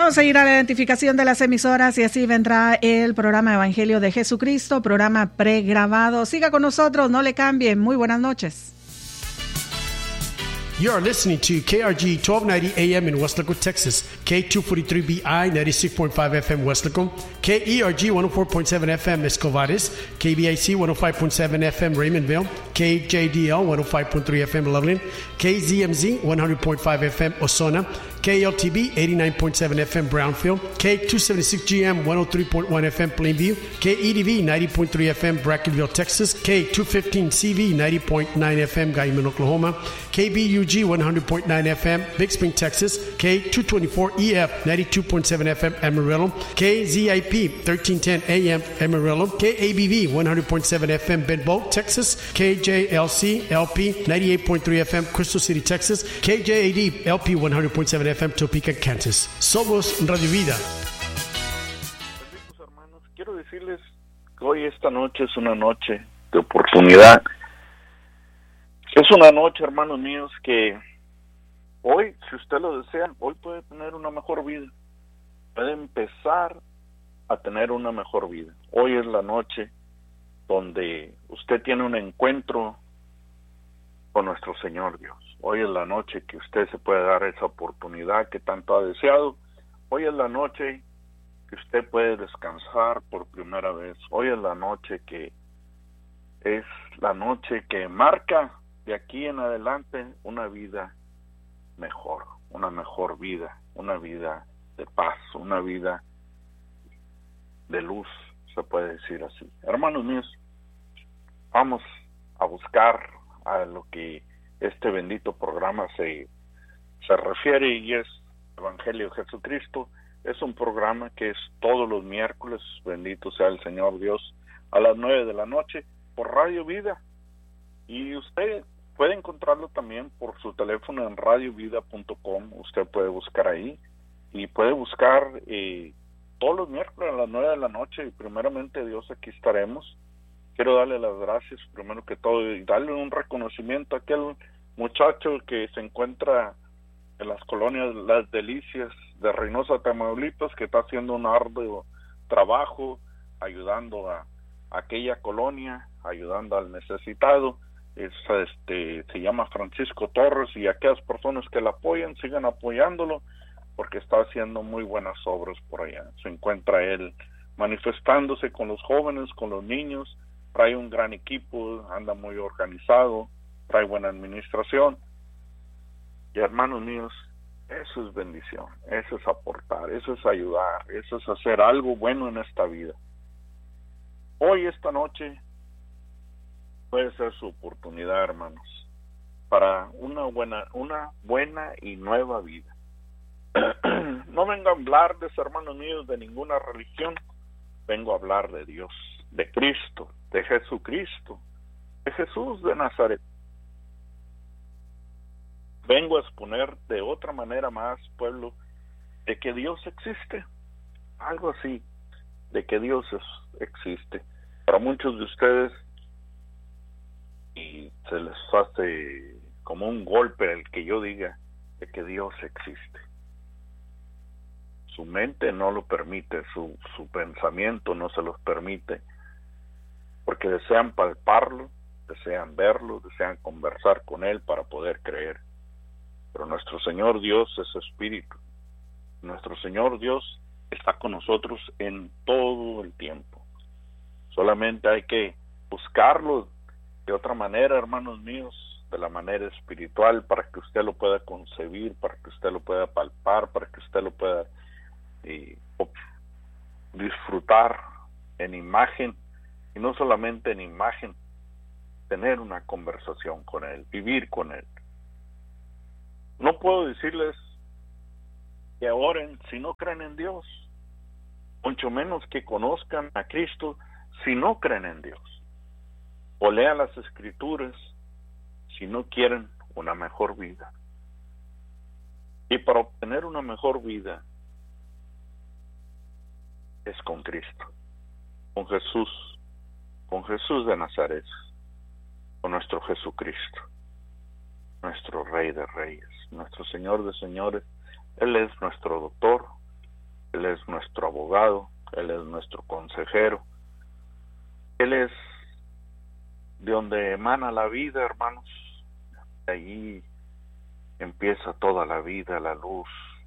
Vamos a ir a la identificación de las emisoras y así vendrá el programa Evangelio de Jesucristo, programa pregrabado. Siga con nosotros, no le cambien. Muy buenas noches. You are listening to KRG 1290 AM in Weslaco, Texas, K243BI 96.5 FM Weslaco, KERG 104.7 FM Escovares, KBIC 105.7 FM Raymondville, KJDL 105.3 FM Loveland, KZMZ 100.5 FM Osona, KLTB 89.7 FM Brownfield, K276GM 103.1 FM Plainview, KEDV 90.3 FM Brackenville, Texas, K215CV 90.9 FM Guyman, Oklahoma, KBUG 100.9 FM Big Spring, Texas, K224EF 92.7 FM Amarillo, KZIP 1310 AM Amarillo, KABV 100.7 FM Benbow, Texas, KJLC LP 98.3 FM Crystal City, Texas, KJAD LP 100.7 FM Topeka, Kansas. Somos Radio Vida. Benditos hermanos, quiero decirles que hoy esta noche es una noche de oportunidad. Es una noche, hermanos míos, que hoy, si usted lo desea, hoy puede tener una mejor vida. Puede empezar a tener una mejor vida. Hoy es la noche donde usted tiene un encuentro con nuestro Señor Dios. Hoy es la noche que usted se puede dar esa oportunidad que tanto ha deseado. Hoy es la noche que usted puede descansar por primera vez. Hoy es la noche que es la noche que marca de aquí en adelante una vida mejor, una mejor vida, una vida de paz, una vida de luz, se puede decir así. Hermanos míos, vamos a buscar a lo que este bendito programa se refiere, y es Evangelio de Jesucristo. Es un programa que es todos los miércoles, bendito sea el Señor Dios, a las 9 de la noche por Radio Vida, y usted puede encontrarlo también por su teléfono en radiovida.com. Usted puede buscar ahí y puede buscar todos los miércoles a las 9 de la noche, y primeramente Dios, aquí estaremos. Quiero darle las gracias primero que todo y darle un reconocimiento a aquel muchacho que se encuentra en las colonias Las Delicias de Reynosa, Tamaulipas, que está haciendo un arduo trabajo ayudando a aquella colonia, ayudando al necesitado. Se llama Francisco Torres, y aquellas personas que la apoyan, sigan apoyándolo, porque está haciendo muy buenas obras por allá. Se encuentra él manifestándose con los jóvenes, con los niños, trae un gran equipo, anda muy organizado, trae buena administración. Y hermanos míos, eso es bendición, eso es aportar, eso es ayudar, eso es hacer algo bueno en esta vida. Hoy, esta noche, puede ser su oportunidad, hermanos, para una buena y nueva vida. No vengo a hablarles, hermanos míos, de ninguna religión. Vengo a hablar de Dios, de Cristo, de Jesucristo, de Jesús de Nazaret. Vengo a exponer de otra manera más, pueblo, de que Dios existe. Algo así, de que Dios existe. Para muchos de ustedes, y se les hace como un golpe el que yo diga de que Dios existe. Su mente no lo permite, su pensamiento no se los permite, porque desean palparlo, desean verlo, desean conversar con Él para poder creer. Pero nuestro Señor Dios es Espíritu. Nuestro Señor Dios está con nosotros en todo el tiempo. Solamente hay que buscarlo de otra manera, hermanos míos, de la manera espiritual, para que usted lo pueda concebir, para que usted lo pueda palpar, para que usted lo pueda disfrutar en imagen, y no solamente en imagen, tener una conversación con Él, vivir con Él. No puedo decirles que oren si no creen en Dios, mucho menos que conozcan a Cristo si no creen en Dios, o lean las Escrituras si no quieren una mejor vida. Y para obtener una mejor vida es con Cristo, con Jesús de Nazaret, con nuestro Jesucristo, nuestro Rey de Reyes, nuestro Señor de Señores. Él es nuestro doctor, nuestro abogado, Él es nuestro consejero, Él es de donde emana la vida, hermanos. De allí empieza toda la vida, la luz.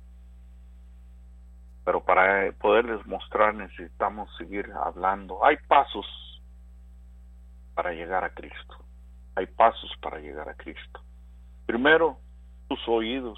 Pero para poderles mostrar necesitamos seguir hablando. Hay pasos para llegar a Cristo. Hay pasos para llegar a Cristo. Primero, tus oídos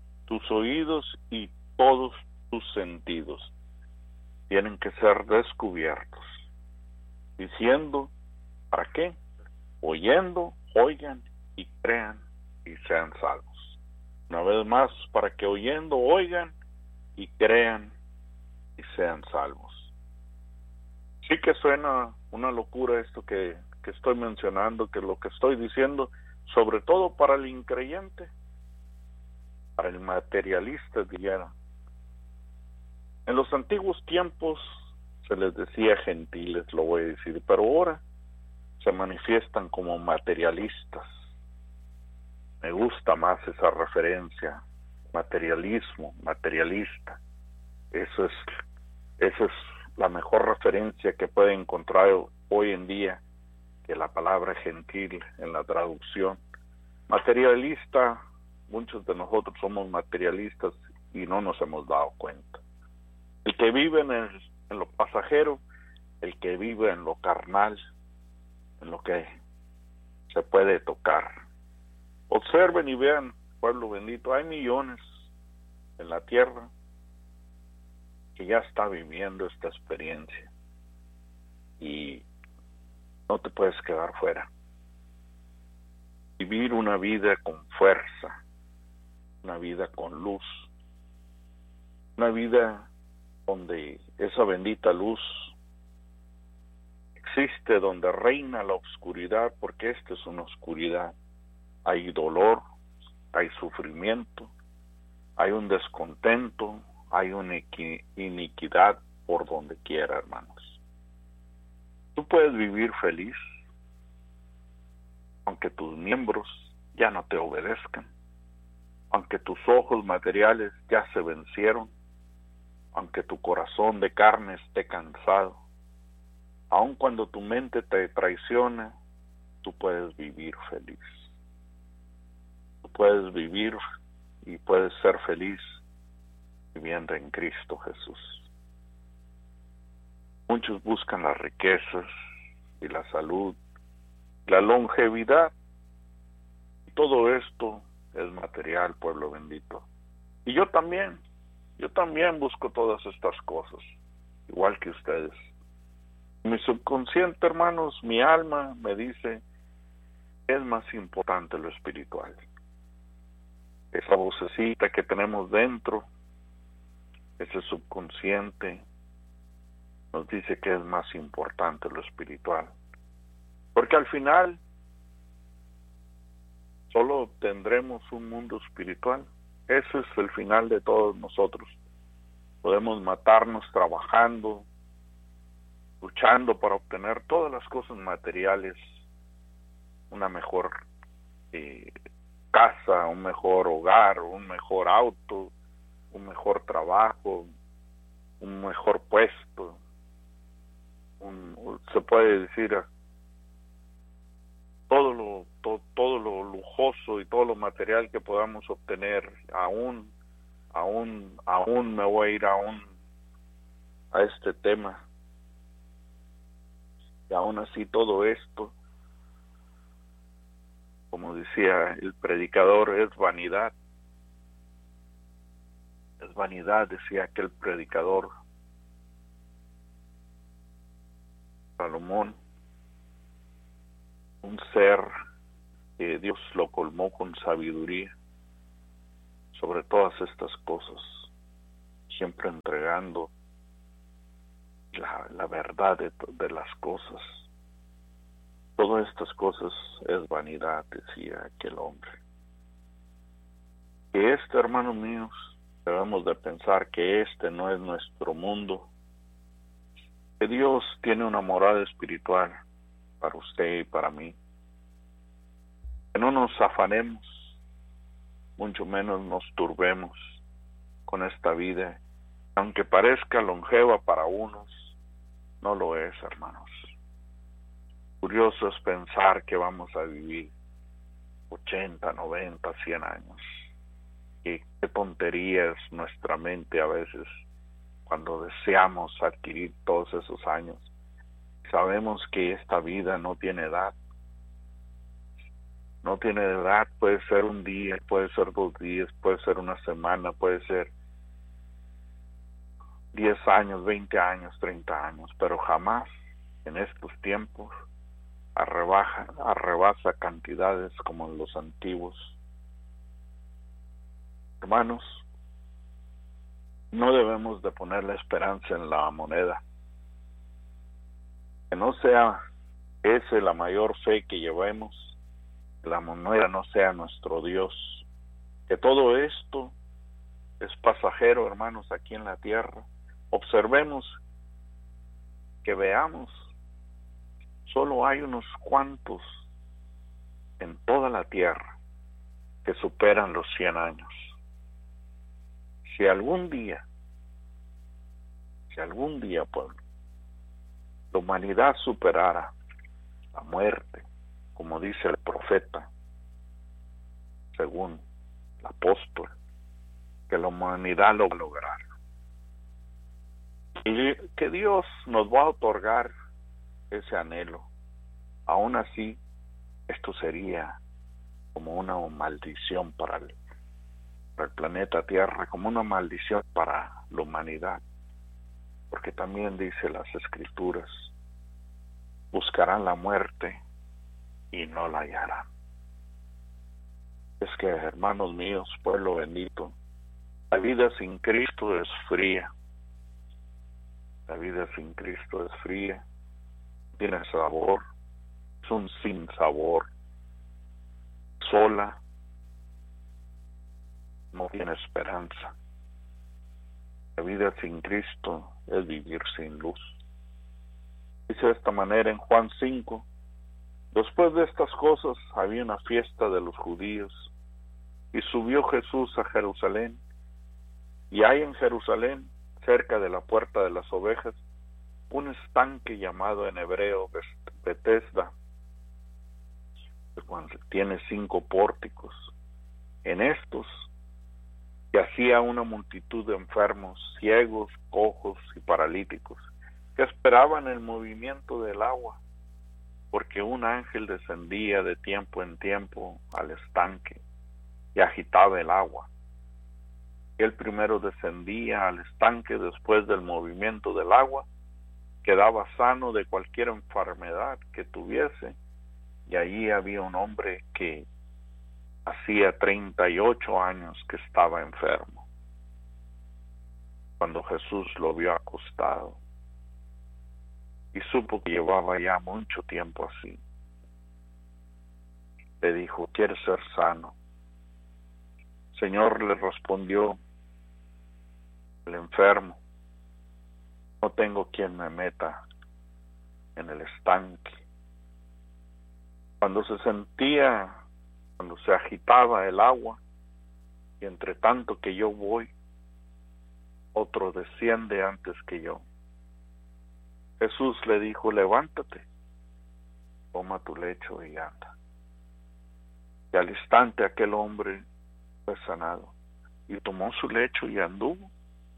y todos tus sentidos tienen que ser descubiertos. Diciendo, ¿para qué? Oyendo, oigan y crean y sean salvos. Una vez más, para que oyendo, oigan y crean y sean salvos. Sí que suena una locura esto que estoy mencionando, que lo que estoy diciendo, sobre todo para el increyente, para el materialista, diría. En los antiguos tiempos se les decía gentiles, lo voy a decir, pero ahora se manifiestan como materialistas. Me gusta más esa referencia, materialismo, materialista. Esa es la mejor referencia que puede encontrar hoy en día que la palabra gentil en la traducción. Materialista, muchos de nosotros somos materialistas y no nos hemos dado cuenta. El que vive en lo pasajero, el que vive en lo carnal, en lo que se puede tocar. Observen y vean, pueblo bendito, hay millones en la tierra que ya está viviendo esta experiencia y no te puedes quedar fuera. Vivir una vida con fuerza, una vida con luz, una vida donde esa bendita luz existe, donde reina la oscuridad, porque esta es una oscuridad. Hay dolor, hay sufrimiento, hay un descontento, hay una iniquidad por donde quiera, hermanos. Tú puedes vivir feliz, aunque tus miembros ya no te obedezcan, aunque tus ojos materiales ya se vencieron, aunque tu corazón de carne esté cansado, aun cuando tu mente te traiciona, tú puedes vivir feliz. Tú puedes vivir y puedes ser feliz viviendo en Cristo Jesús. Muchos buscan las riquezas y la salud, la longevidad, y todo esto es material, pueblo bendito. Y yo también busco todas estas cosas, igual que ustedes. Mi subconsciente, hermanos, mi alma me dice, es más importante lo espiritual. Esa vocecita que tenemos dentro, ese subconsciente, nos dice que es más importante lo espiritual. Porque al final, solo obtendremos un mundo espiritual. Ese es el final de todos nosotros. Podemos matarnos trabajando, luchando para obtener todas las cosas materiales, una mejor casa, un mejor hogar, un mejor auto, un mejor trabajo, un mejor puesto, se puede decir todo lo lujoso y todo lo material que podamos obtener. Aún me voy a ir a este tema, y aún así todo esto, como decía el predicador, es vanidad. Es vanidad, decía aquel predicador Salomón, un ser que Dios lo colmó con sabiduría sobre todas estas cosas, siempre entregando la verdad de las cosas. Todas estas cosas es vanidad, decía aquel hombre. Que hermanos míos, debemos de pensar que este no es nuestro mundo, que Dios tiene una morada espiritual para usted y para mí. Que no nos afanemos, mucho menos nos turbemos con esta vida aunque parezca longeva para unos, no lo es, hermanos. Curioso es pensar que vamos a vivir 80, 90, 100 años. Y qué tontería es nuestra mente a veces cuando deseamos adquirir todos esos años. Sabemos que esta vida no tiene edad. No tiene edad, puede ser un día, puede ser 2 días, puede ser una semana, puede ser 10 años, 20 años, 30 años, pero jamás en estos tiempos arrebasa cantidades como en los antiguos. Hermanos, no debemos de poner la esperanza en la moneda. Que no sea esa la mayor fe que llevemos, que la moneda no sea nuestro Dios. Que todo esto es pasajero, hermanos, aquí en la tierra. Observemos, que veamos, solo hay unos cuantos en toda la tierra que superan los 100 años. Si algún día, pueblo, la humanidad superara la muerte, como dice el profeta, según el apóstol, que la humanidad lo va a lograr. Y que Dios nos va a otorgar ese anhelo. Aún así, esto sería como una maldición para el planeta Tierra, como una maldición para la humanidad, porque también dice las Escrituras, buscarán la muerte y no la hallarán. Es que, hermanos míos, pueblo bendito, la vida sin Cristo es fría. La vida sin Cristo es fría, tiene sabor, es un sinsabor, sola, no tiene esperanza. La vida sin Cristo es vivir sin luz. Dice de esta manera en Juan 5, después de estas cosas había una fiesta de los judíos, y subió Jesús a Jerusalén, y hay en Jerusalén, cerca de la puerta de las ovejas, un estanque llamado en hebreo Betesda, que tiene 5 pórticos. En estos yacía una multitud de enfermos, ciegos, cojos y paralíticos, que esperaban el movimiento del agua, porque un ángel descendía de tiempo en tiempo al estanque y agitaba el agua. El primero descendía al estanque después del movimiento del agua, quedaba sano de cualquier enfermedad que tuviese, y allí había un hombre que hacía 38 años que estaba enfermo. Cuando Jesús lo vio acostado y supo que llevaba ya mucho tiempo así, le dijo, ¿quieres ser sano? Señor, le respondió el enfermo, no tengo quien me meta en el estanque. Cuando se agitaba el agua, y entre tanto que yo voy, otro desciende antes que yo. Jesús le dijo, levántate, toma tu lecho y anda. Y al instante aquel hombre fue sanado, y tomó su lecho y anduvo.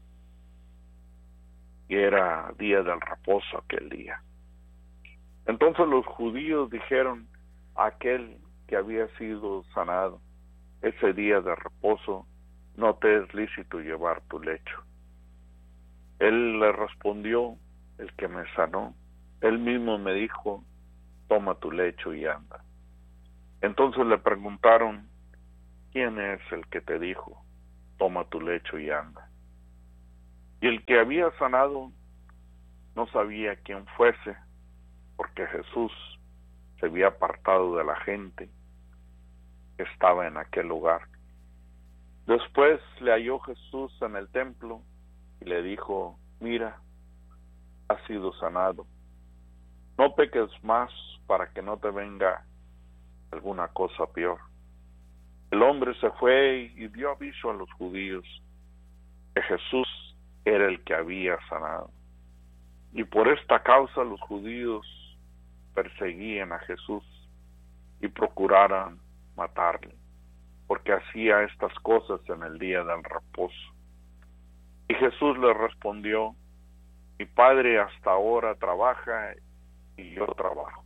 Y era día del reposo aquel día. Entonces los judíos dijeron a aquel que había sido sanado, ese día de reposo no te es lícito llevar tu lecho. Él le respondió, el que me sanó, él mismo me dijo, toma tu lecho y anda. Entonces le preguntaron, ¿quién es el que te dijo, toma tu lecho y anda? Y el que había sanado no sabía quién fuese, porque Jesús se había apartado de la gente que estaba en aquel lugar. Después le halló Jesús en el templo y le dijo, mira, has sido sanado. No peques más para que no te venga alguna cosa peor. El hombre se fue y dio aviso a los judíos que Jesús era el que había sanado. Y por esta causa los judíos perseguían a Jesús y procuraran matarle, porque hacía estas cosas en el día del reposo. Y Jesús les respondió: mi Padre hasta ahora trabaja y yo trabajo.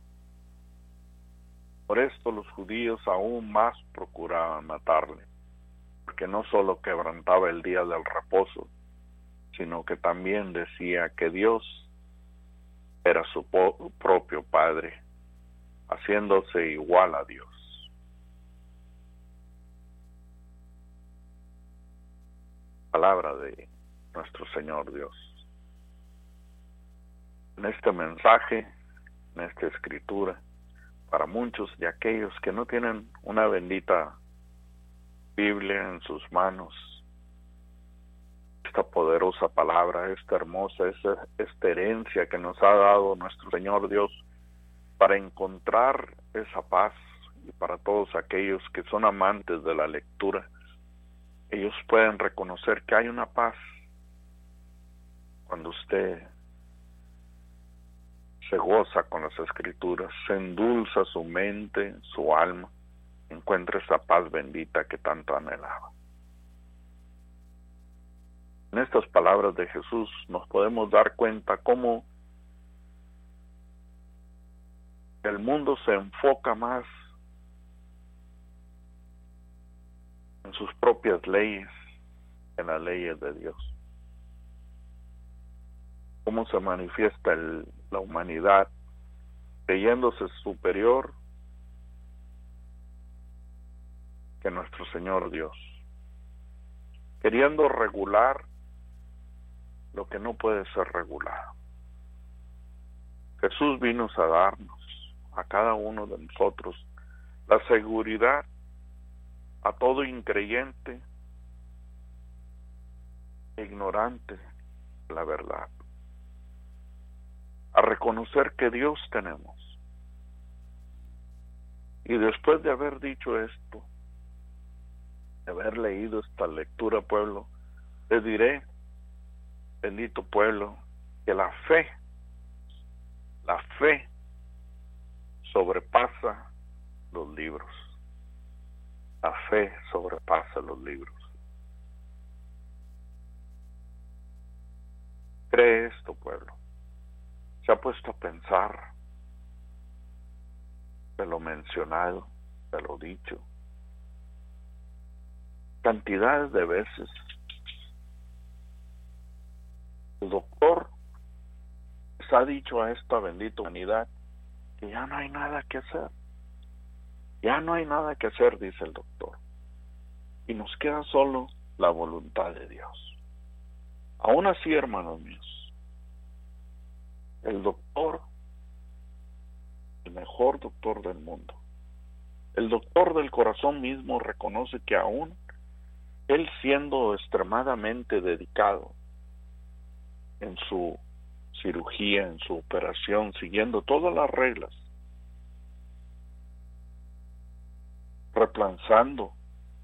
Por esto los judíos aún más procuraban matarle, porque no solo quebrantaba el día del reposo, sino que también decía que Dios era su propio Padre, haciéndose igual a Dios. Palabra de nuestro Señor Dios. En este mensaje, en esta escritura, para muchos de aquellos que no tienen una bendita Biblia en sus manos, esta poderosa palabra, esta hermosa, esta herencia que nos ha dado nuestro Señor Dios para encontrar esa paz, y para todos aquellos que son amantes de la lectura, ellos pueden reconocer que hay una paz cuando usted se goza con las Escrituras, se endulza su mente, su alma, encuentra esa paz bendita que tanto anhelaba. En estas palabras de Jesús nos podemos dar cuenta cómo el mundo se enfoca más en sus propias leyes, en las leyes de Dios. Cómo se manifiesta la humanidad creyéndose superior que nuestro Señor Dios, queriendo regular lo que no puede ser regulado. Jesús vino a darnos a cada uno de nosotros la seguridad, a todo increyente e ignorante de la verdad, a reconocer que Dios tenemos. Y después de haber dicho esto, de haber leído esta lectura, pueblo, les diré, bendito pueblo, que la fe sobrepasa los libros. La fe sobrepasa los libros. Cree esto, pueblo. Se ha puesto a pensar de lo mencionado, de lo dicho, cantidades de veces. El doctor les ha dicho a esta bendita humanidad que ya no hay nada que hacer. Ya no hay nada que hacer, dice el doctor. Y nos queda solo la voluntad de Dios. Aún así, hermanos míos, el doctor, el mejor doctor del mundo, el doctor del corazón mismo, reconoce que aún él, siendo extremadamente dedicado en su cirugía, en su operación, siguiendo todas las reglas, reemplazando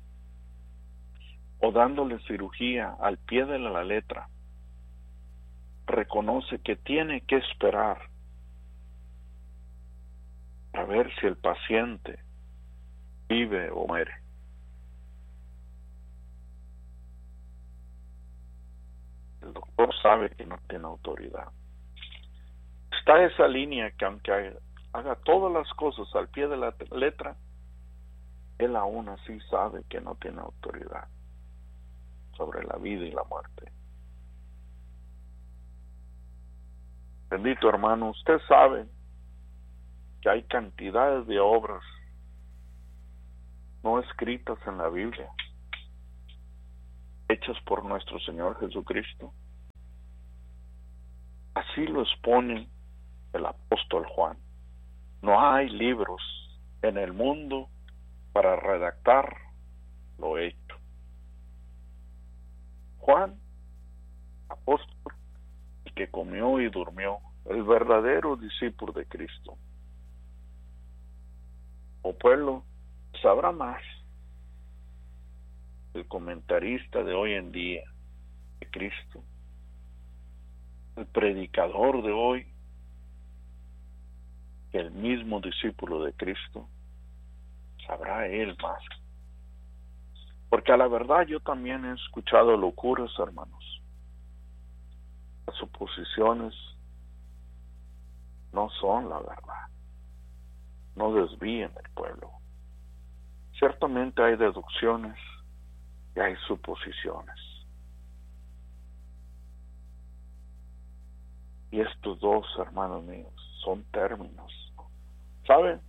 o dándole cirugía al pie de la letra, reconoce que tiene que esperar a ver si el paciente vive o muere. El doctor sabe que no tiene autoridad. Está esa línea que aunque haga todas las cosas al pie de la letra, él aún así sabe que no tiene autoridad sobre la vida y la muerte. Bendito hermano, usted sabe que hay cantidades de obras no escritas en la Biblia, hechas por nuestro Señor Jesucristo. Así lo expone el apóstol Juan. No hay libros en el mundo para redactar lo hecho. Juan, apóstol, el que comió y durmió, el verdadero discípulo de Cristo. O pueblo, sabrá más el comentarista de hoy en día, Cristo, el predicador de hoy, que el mismo discípulo de Cristo, sabrá él más. Porque a la verdad yo también he escuchado locuras, hermanos. Las suposiciones no son la verdad. No desvíen el pueblo. Ciertamente hay deducciones y hay suposiciones. Y estos dos, hermanos míos, son términos. ¿Saben?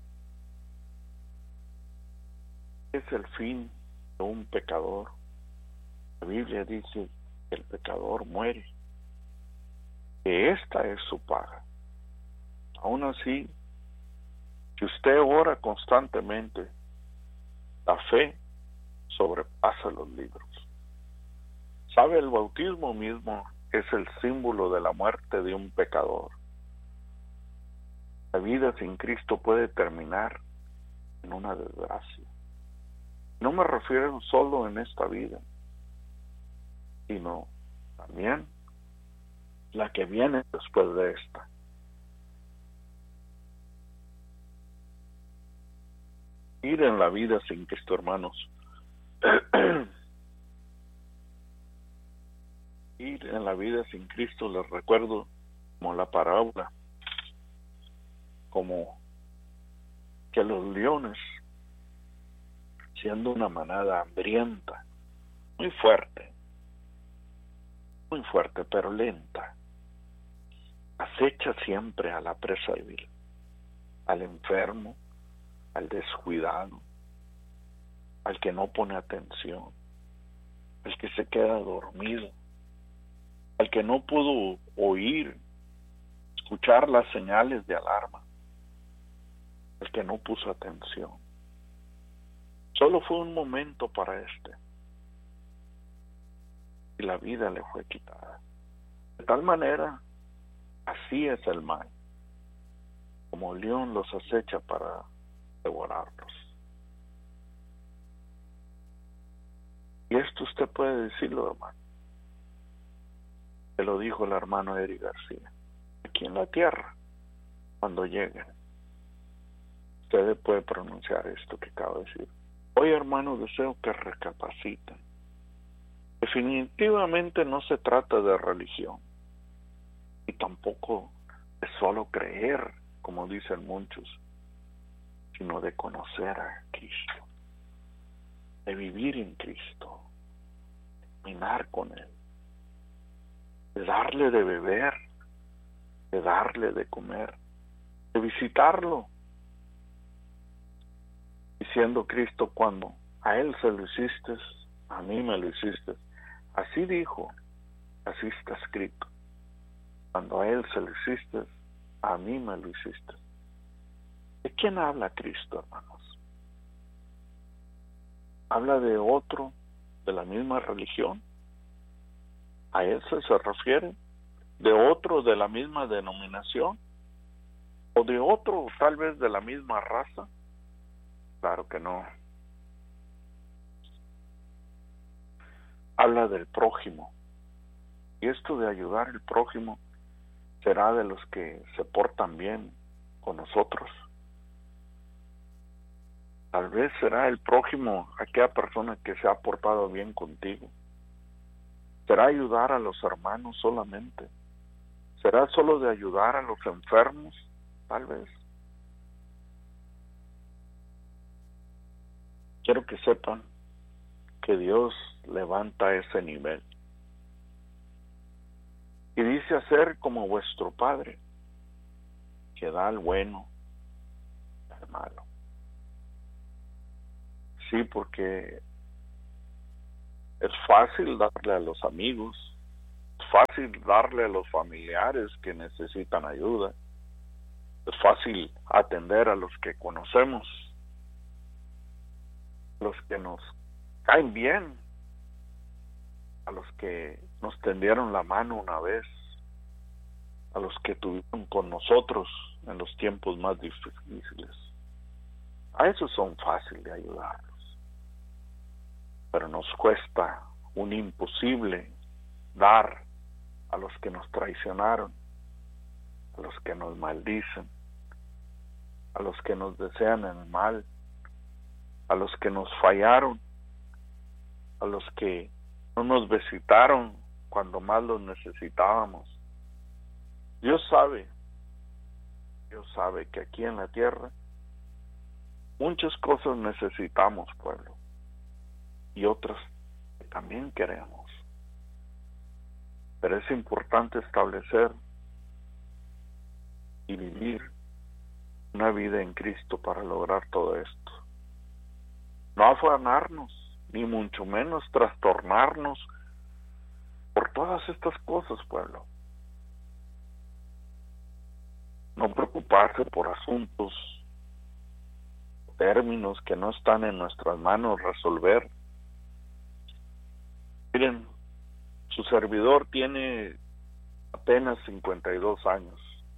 Es el fin de un pecador. La Biblia dice que el pecador muere, que esta es su paga. Aún así, si usted ora constantemente, la fe sobrepasa los libros. ¿Sabe? El bautismo mismo es el símbolo de la muerte de un pecador. La vida sin Cristo puede terminar en una desgracia. No me refiero solo en esta vida, sino también la que viene después de esta. Ir en la vida sin Cristo, hermanos. Ir en la vida sin Cristo, les recuerdo como la parábola, como que los leones, siendo una manada hambrienta, muy fuerte, pero lenta, acecha siempre a la presa débil, al enfermo, al descuidado, al que no pone atención, al que se queda dormido, al que no pudo escuchar las señales de alarma, al que no puso atención. Solo fue un momento para y la vida le fue quitada. De tal manera, así es el mal, como el león los acecha para devorarlos. Y esto usted puede decirlo, hermano. Se lo dijo el hermano Eric García. Aquí en la tierra, cuando lleguen, usted puede pronunciar esto que acabo de decir. Hoy, hermano, deseo que recapaciten. Definitivamente no se trata de religión y tampoco de solo creer, como dicen muchos, sino de conocer a Cristo, de vivir en Cristo, de caminar con Él, de darle de beber, de darle de comer, de visitarlo. Diciendo Cristo, cuando a Él se lo hiciste, a mí me lo hiciste. Así dijo, así está escrito. Cuando a Él se lo hiciste, a mí me lo hiciste. ¿De quién habla Cristo, hermanos? ¿Habla de otro de la misma religión? ¿A Él se refiere? ¿De otro de la misma denominación? ¿O de otro tal vez de la misma raza? Claro que no. Habla del prójimo. Y esto de ayudar al prójimo será de los que se portan bien con nosotros. Tal vez será el prójimo aquella persona que se ha portado bien contigo. Será ayudar a los hermanos solamente. Será solo de ayudar a los enfermos, tal vez. Quiero que sepan que Dios levanta ese nivel. Y dice hacer como vuestro Padre, que da al bueno y al malo. Sí, porque es fácil darle a los amigos, es fácil darle a los familiares que necesitan ayuda, es fácil atender a los que conocemos, los que nos caen bien, a los que nos tendieron la mano una vez, a los que estuvieron con nosotros en los tiempos más difíciles. A esos son fáciles de ayudarlos, pero nos cuesta un imposible dar a los que nos traicionaron, a los que nos maldicen, a los que nos desean el mal, a los que nos fallaron, a los que no nos visitaron cuando más los necesitábamos. Dios sabe que aquí en la tierra muchas cosas necesitamos, pueblo, y otras que también queremos. Pero es importante establecer y vivir una vida en Cristo para lograr todo esto. No afanarnos, ni mucho menos trastornarnos por todas estas cosas, pueblo. No preocuparse por asuntos, términos que no están en nuestras manos resolver. Miren, su servidor tiene apenas 52 años.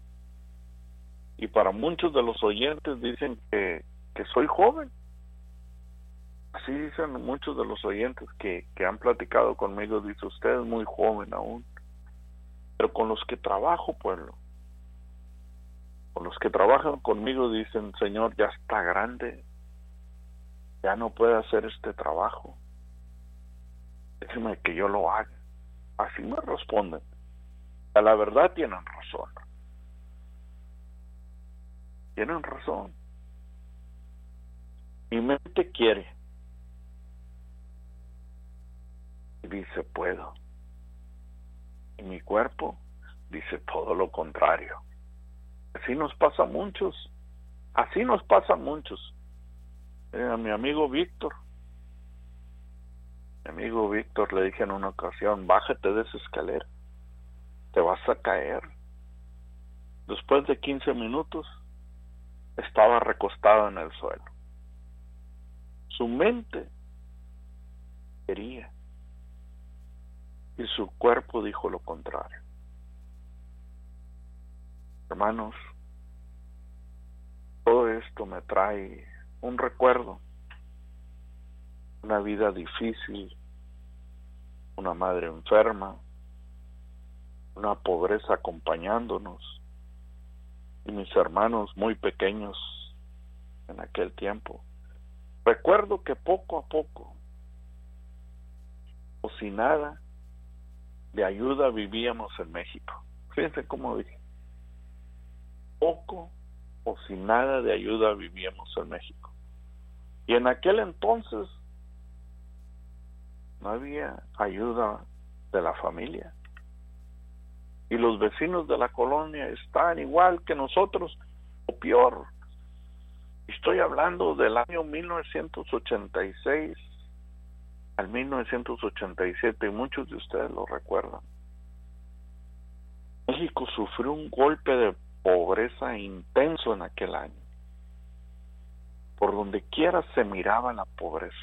Y para muchos de los oyentes dicen que soy joven. Así dicen muchos de los oyentes que han platicado conmigo. Dice, usted es muy joven aún. Pero con los que trabajo, pueblo, con los que trabajan conmigo dicen, Señor, ya está grande, ya no puede hacer este trabajo, déjeme que yo lo haga. Así me responden. A la verdad tienen razón. Tienen razón. Mi mente quiere y dice puedo, y mi cuerpo dice todo lo contrario. Así nos pasa a muchos. Así nos pasa a muchos. A mi amigo Víctor le dije en una ocasión, bájate de esa escalera, te vas a caer. Después de 15 minutos estaba recostado en el suelo. Su mente quería y su cuerpo dijo lo contrario. Hermanos, todo esto me trae un recuerdo, una vida difícil, una madre enferma, una pobreza acompañándonos, y mis hermanos muy pequeños en aquel tiempo. Recuerdo que poco a poco, o sin nada de ayuda, vivíamos en México. Fíjense cómo dije, poco o sin nada de ayuda vivíamos en México. Y en aquel entonces no había ayuda de la familia. Y los vecinos de la colonia están igual que nosotros, o peor. Estoy hablando del año 1986 al 1987, y muchos de ustedes lo recuerdan. México sufrió un golpe de pobreza intenso en aquel año. Por donde quiera se miraba la pobreza.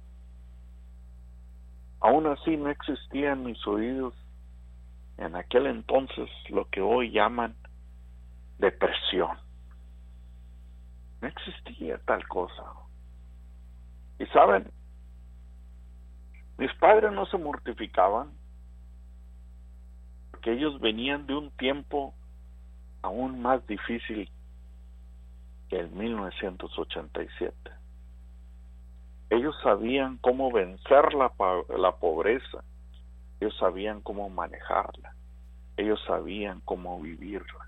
Aún así no existía en mis oídos en aquel entonces lo que hoy llaman depresión. No existía tal cosa. Y saben, mis padres no se mortificaban porque ellos venían de un tiempo aún más difícil que el 1987. Ellos sabían cómo vencer la pobreza. Ellos sabían cómo manejarla. Ellos sabían cómo vivirla.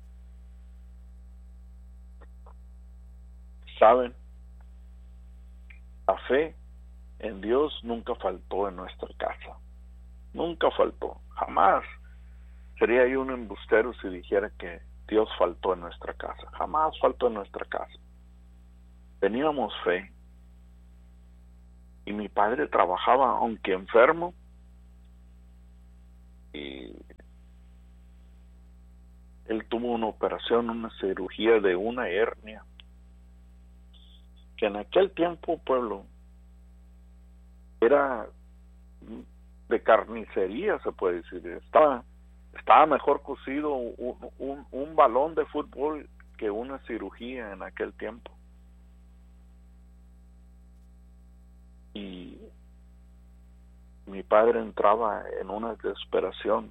¿Saben? La fe en Dios nunca faltó en nuestra casa. Nunca faltó. Jamás. Sería yo un embustero si dijera que Dios faltó en nuestra casa. Jamás faltó en nuestra casa. Teníamos fe. Y mi padre trabajaba, aunque enfermo, y él tuvo una operación, una cirugía de una hernia, que en aquel tiempo, pueblo, era de carnicería, se puede decir. Estaba mejor cocido un balón de fútbol que una cirugía en aquel tiempo. Y Mi padre entraba en una desesperación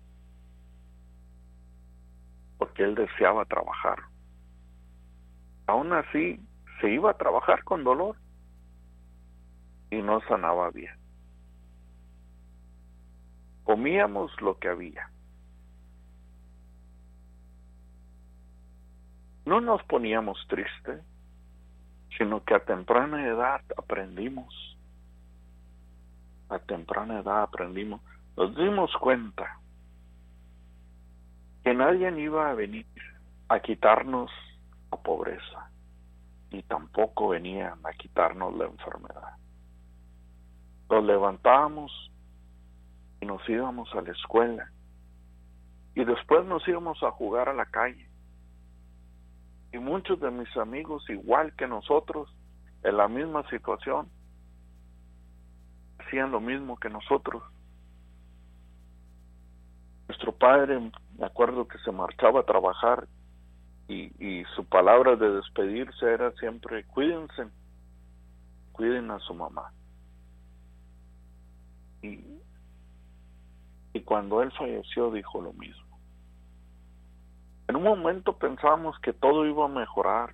porque él deseaba trabajar. Aún así, se iba a trabajar con dolor y no sanaba bien. Comíamos lo que había. No nos poníamos tristes, sino que a temprana edad aprendimos. A temprana edad aprendimos. Nos dimos cuenta que nadie iba a venir a quitarnos la pobreza, ni tampoco venían a quitarnos la enfermedad. Nos levantábamos y nos íbamos a la escuela, y después nos íbamos a jugar a la calle. Y muchos de mis amigos, igual que nosotros, en la misma situación, hacían lo mismo que nosotros. Nuestro padre, me acuerdo que se marchaba a trabajar y su palabra de despedirse era siempre: cuídense, cuiden a su mamá. Y cuando él falleció dijo lo mismo. En un momento pensábamos que todo iba a mejorar,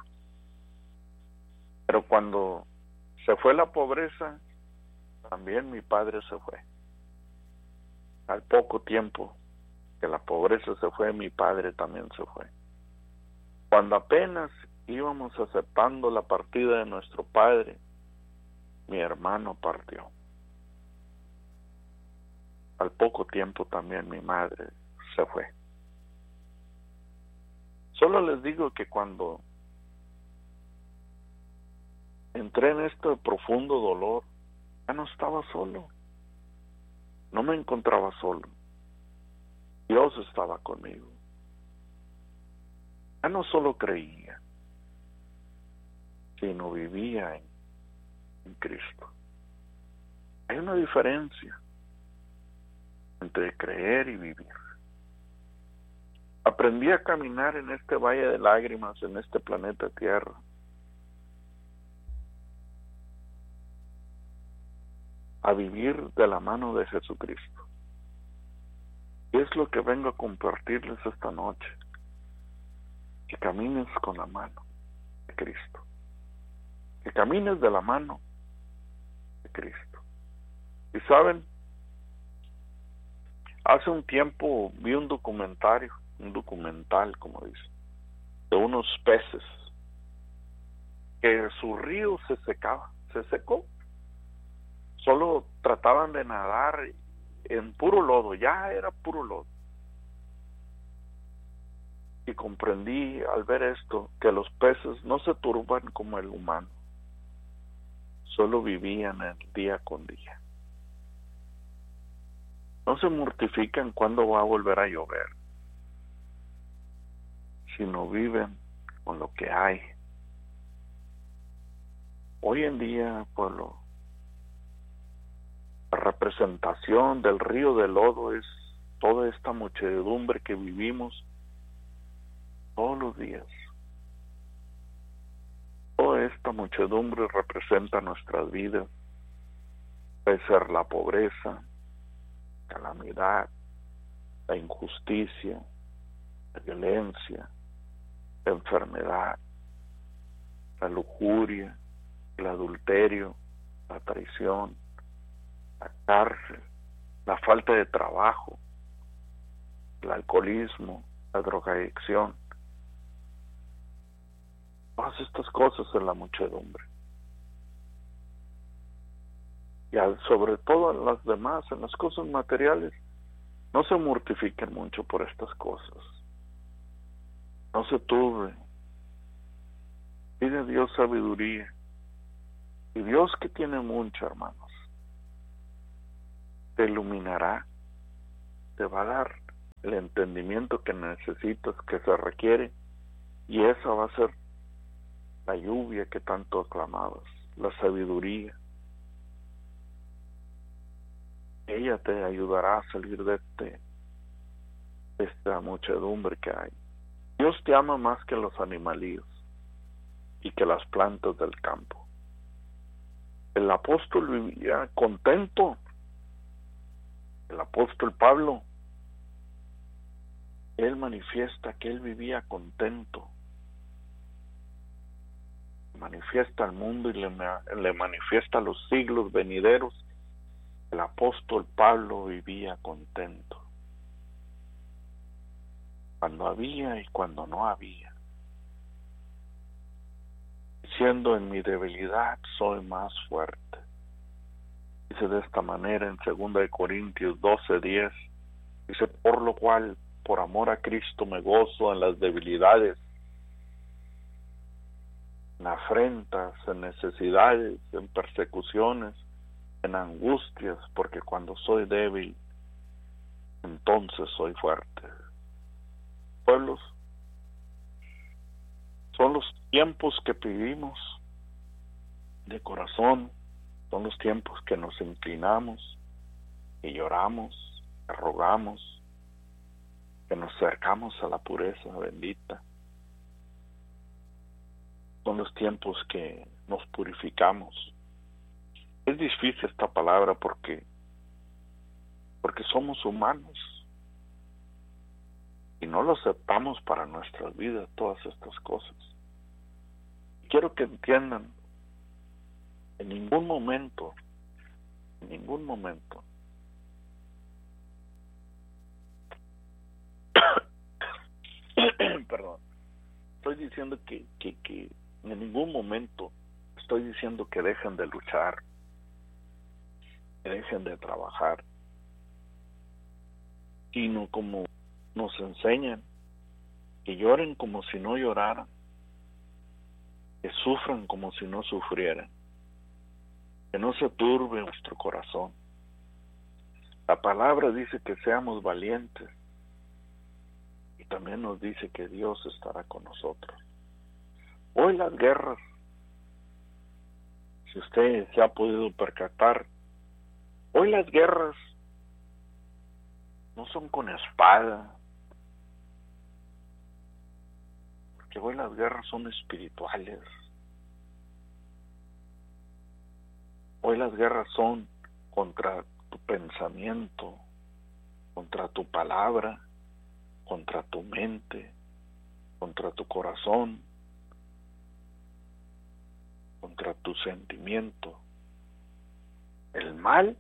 pero cuando se fue la pobreza, también mi padre se fue. Al poco tiempo que la pobreza se fue, mi padre también se fue. Cuando apenas íbamos aceptando la partida de nuestro padre, mi hermano partió. Al poco tiempo también mi madre se fue. Solo les digo que cuando entré en este profundo dolor, ya no estaba solo. No me encontraba solo. Dios estaba conmigo. Ya no solo creía, sino vivía en Cristo. Hay una diferencia entre creer y vivir. Aprendí a caminar en este valle de lágrimas, en este planeta Tierra. A vivir de la mano de Jesucristo. Y es lo que vengo a compartirles esta noche. Que camines con la mano de Cristo. Que camines de la mano de Cristo. Y saben, hace un tiempo vi un documental, como dicen, de unos peces que su río se secó. Solo trataban de nadar en puro lodo, ya era puro lodo. Y comprendí al ver esto que los peces no se turban como el humano, solo vivían el día con día. No se mortifican cuando va a volver a llover, sino viven con lo que hay. Hoy en día, pueblo, la representación del río de lodo es toda esta muchedumbre que vivimos todos los días. Toda esta muchedumbre representa nuestras vidas. Puede ser la pobreza, calamidad, la injusticia, la violencia, la enfermedad, la lujuria, el adulterio, la traición, la cárcel, la falta de trabajo, el alcoholismo, la drogadicción. Todas estas cosas en la muchedumbre. Y sobre todo en las demás, en las cosas materiales, no se mortifiquen mucho por estas cosas. No se turben. Pide a Dios sabiduría. Y Dios, que tiene mucho, hermanos, te iluminará, te va a dar el entendimiento que necesitas, que se requiere, y esa va a ser la lluvia que tanto aclamabas, la sabiduría. Ella te ayudará a salir de esta muchedumbre que hay. Dios te ama más que los animalillos y que las plantas del campo. El apóstol vivía contento El apóstol Pablo, él manifiesta que él vivía contento. Manifiesta al mundo y le manifiesta a los siglos venideros. El apóstol Pablo vivía contento. Cuando había y cuando no había. Diciendo, en mi debilidad soy más fuerte. Dice de esta manera en 2 Corintios 12:10. Dice, por lo cual, por amor a Cristo me gozo en las debilidades, en afrentas, en necesidades, en persecuciones, en angustias, porque cuando soy débil, entonces soy fuerte. Pueblos, son los tiempos que pedimos de corazón, son los tiempos que nos inclinamos y lloramos, que rogamos, que nos acercamos a la pureza bendita. Son los tiempos que nos purificamos. Es difícil esta palabra porque somos humanos y no lo aceptamos para nuestras vidas, todas estas cosas. Quiero que entiendan, en ningún momento, perdón, estoy diciendo que en ningún momento estoy diciendo que dejen de luchar, que dejen de trabajar, sino como nos enseñan, que lloren como si no lloraran, que sufran como si no sufrieran, que no se turbe nuestro corazón. La palabra dice que seamos valientes y también nos dice que Dios estará con nosotros. Hoy las guerras, si usted se ha podido percatar, hoy las guerras no son con espada, porque hoy las guerras son espirituales. Hoy las guerras son contra tu pensamiento, contra tu palabra, contra tu mente, contra tu corazón, contra tu sentimiento. El mal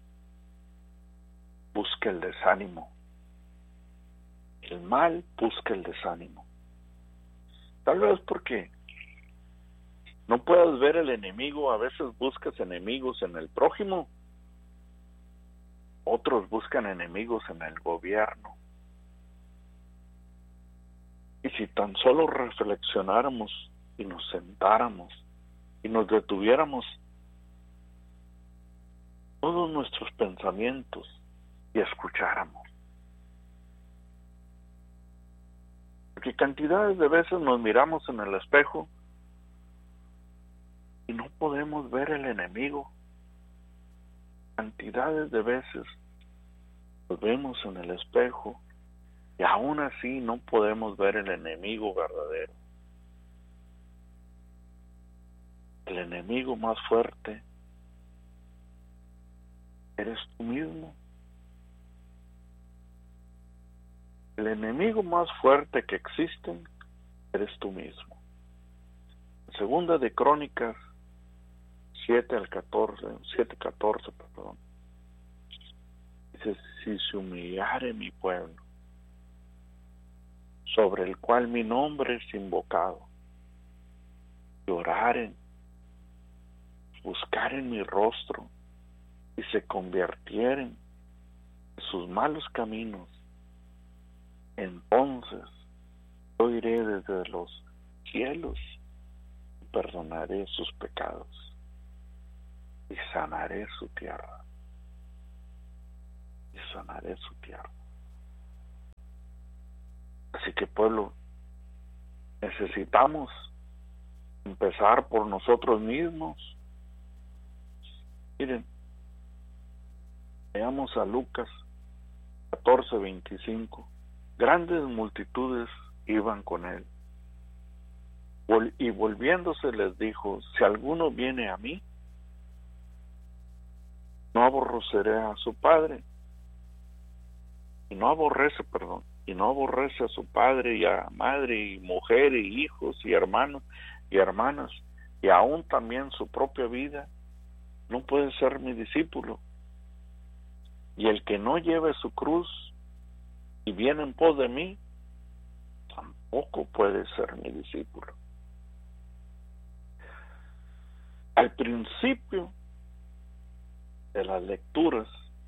busca el desánimo. El mal busca el desánimo. Tal vez porque no puedas ver el enemigo, a veces buscas enemigos en el prójimo. Otros buscan enemigos en el gobierno. Y si tan solo reflexionáramos y nos sentáramos y nos detuviéramos todos nuestros pensamientos y escucháramos. Porque cantidades de veces nos miramos en el espejo y no podemos ver el enemigo. Cantidades de veces nos vemos en el espejo y aún así no podemos ver el enemigo verdadero. El enemigo más fuerte eres tú mismo. El enemigo más fuerte que existe eres tú mismo. Segunda de Crónicas 7:14, perdón. Dice, si se humillare mi pueblo, sobre el cual mi nombre es invocado, lloraren, buscaren mi rostro, y se convirtieren en sus malos caminos, entonces yo iré desde los cielos y perdonaré sus pecados y sanaré su tierra. Así que, pueblo, necesitamos empezar por nosotros mismos. Miren, veamos a Lucas 14:25. Grandes multitudes iban con él. Y volviéndose les dijo, si alguno viene a mí, no aborreceré a su padre. y no aborrece a su padre y a madre y mujer y hijos y hermanos y hermanas y aún también su propia vida, no puede ser mi discípulo. Y el que no lleve su cruz y viene en pos de mí, tampoco puede ser mi discípulo. Al principio de las lecturas,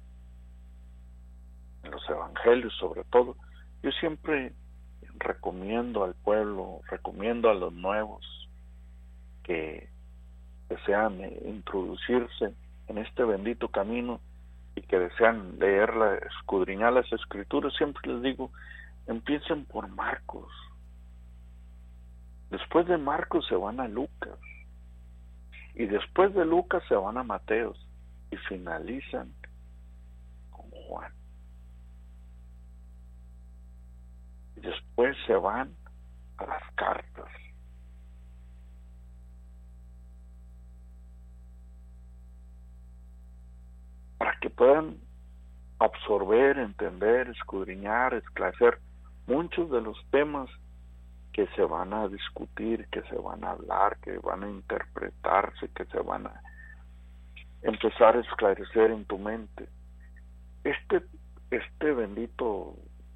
en los evangelios sobre todo, yo siempre recomiendo al pueblo, recomiendo a los nuevos que desean introducirse en este bendito camino y que desean leerla, escudriñar las escrituras, siempre les digo, empiecen por Marcos. Después de Marcos se van a Lucas. Y después de Lucas se van a Mateos. Y finalizan con Juan. Y después se van a las cartas. Para que puedan absorber, entender, escudriñar, esclarecer muchos de los temas que se van a discutir, que se van a hablar, que van a interpretarse, que se van a empezar a esclarecer en tu mente. Este bendito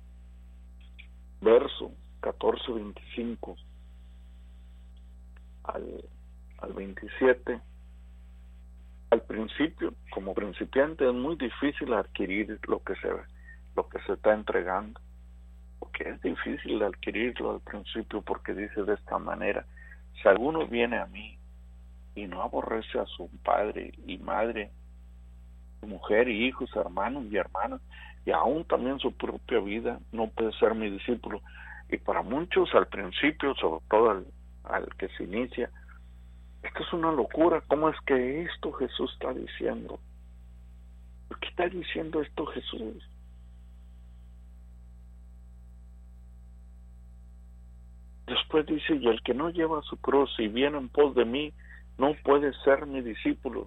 verso 14:25 al 27, al principio, como principiante, es muy difícil adquirir lo que se está entregando, porque es difícil adquirirlo al principio, porque dice de esta manera: si alguno viene a mí y no aborrece a su padre y madre, mujer y hijos, hermanos y hermanas, y aún también su propia vida, no puede ser mi discípulo. Y para muchos al principio, sobre todo al que se inicia, esto es una locura. ¿Cómo es que esto Jesús está diciendo? ¿Por qué está diciendo esto Jesús? Después dice: y el que no lleva su cruz y viene en pos de mí, no puede ser mi discípulo.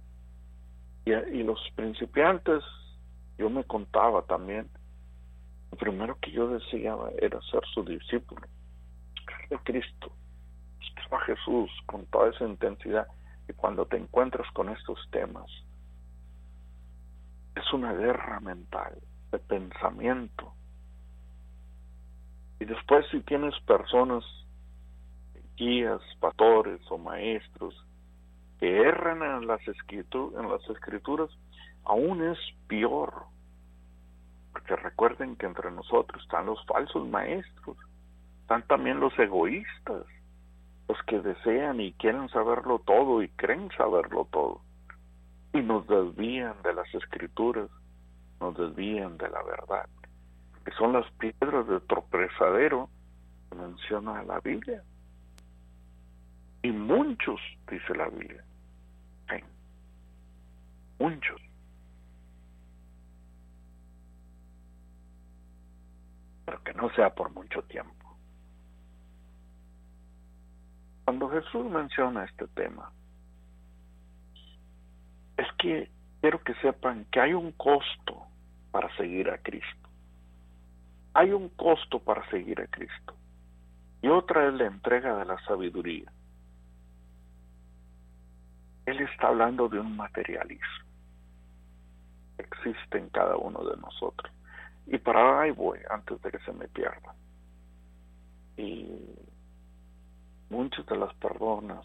Y los principiantes, yo me contaba también, lo primero que yo deseaba era ser su discípulo, de Cristo. Estaba Jesús con toda esa intensidad. Y cuando te encuentras con estos temas, es una guerra mental, de pensamiento. Y después, si tienes personas, guías, pastores o maestros, que erran en las escrituras, aún es peor. Porque recuerden que entre nosotros están los falsos maestros, están también los egoístas, los que desean y quieren saberlo todo y creen saberlo todo, y nos desvían de las escrituras, nos desvían de la verdad, que son las piedras de tropezadero que menciona la Biblia. Y muchos, dice la Biblia, muchos. Pero que no sea por mucho tiempo. Cuando Jesús menciona este tema, es que quiero que sepan que hay un costo para seguir a Cristo. Hay un costo para seguir a Cristo. Y otra es la entrega de la sabiduría. Él está hablando de un materialismo que existe en cada uno de nosotros. Y para ahí voy, antes de que se me pierda. Y muchas de las personas,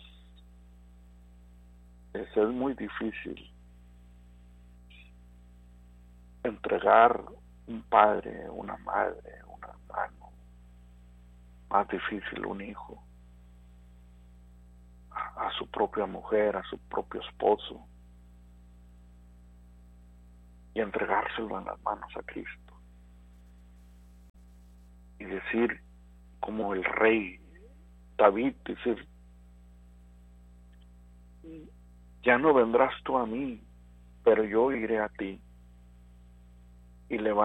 es muy difícil entregar un padre, una madre, un hermano, más difícil un hijo, a su propia mujer, a su propio esposo, y entregárselo en las manos a Cristo. Y decir, como el rey David, decir: ya no vendrás tú a mí, pero yo iré a ti. Y levantar